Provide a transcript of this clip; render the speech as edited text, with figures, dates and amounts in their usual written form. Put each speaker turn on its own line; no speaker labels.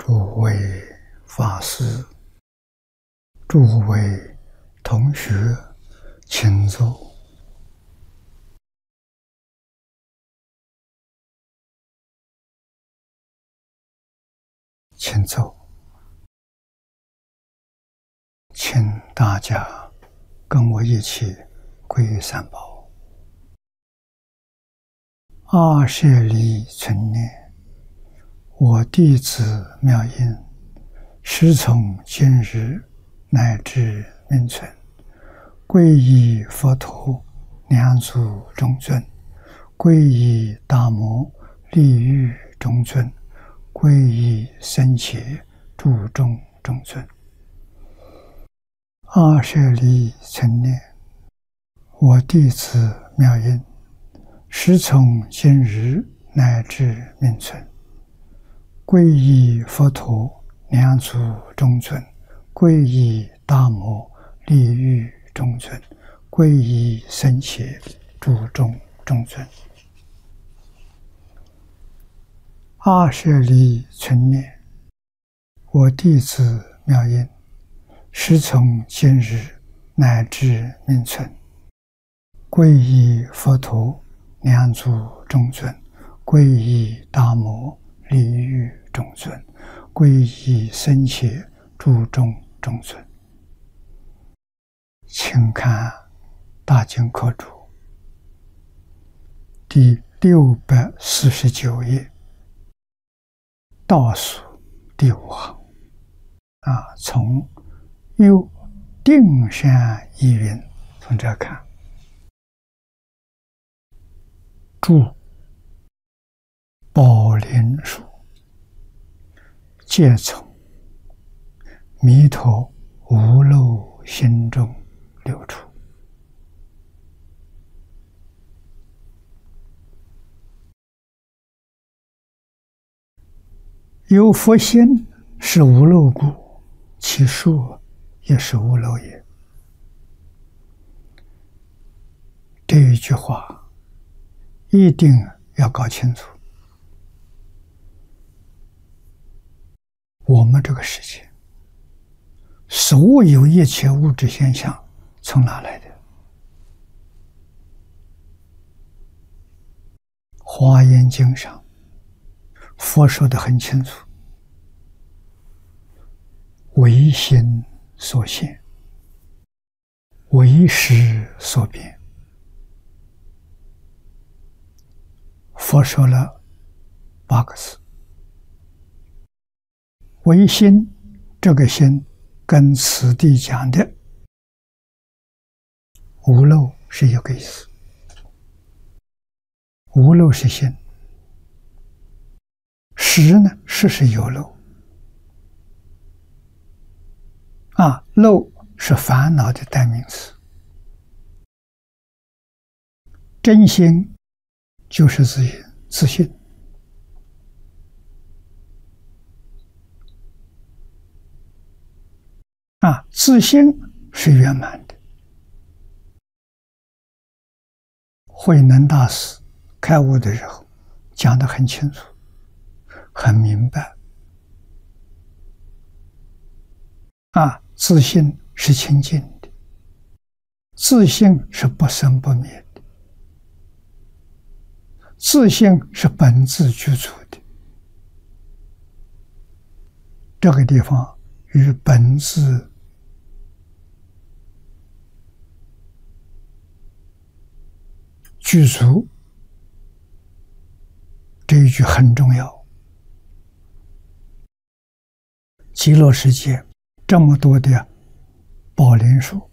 诸位法师、诸位同学，请坐。请坐。请大家跟我一起皈依三宝。阿舍利存念，我弟子妙音，时从今日乃至命存，皈依佛陀两足中尊，皈依大摩利欲中尊，皈依僧伽注中中尊。阿舍利存念，我弟子妙音，时从今日乃至命存，皈依佛陀两足中尊，皈依大摩利欲中尊，皈依僧伽注中中尊。阿舍利存念，我弟子妙音，时从今日乃至命存，皈依佛陀两足中尊，皈依大摩利欲中尊，皈依僧伽注中中尊。请看大经科注第649页倒数第5行从右定善一云，从这看，注宝林树皆从弥陀无漏心中流出。有佛心是无漏故，其树也是无漏也。这一句话一定要搞清楚。我们这个世界所有一切物质现象从哪来的？华严经上佛说得很清楚，唯心所现，唯识所变。佛说了8个字，唯心，这个心跟此地讲的无漏是一个意思。无漏是心，识呢，识是有漏漏是烦恼的代名词。真心就是自信自信是圆满的。慧能大师开悟的时候讲得很清楚，很明白自信是清净的，自信是不生不灭的，自信是本自具足的。这个地方与本自具足这一句很重要。极乐世界这么多的宝林树，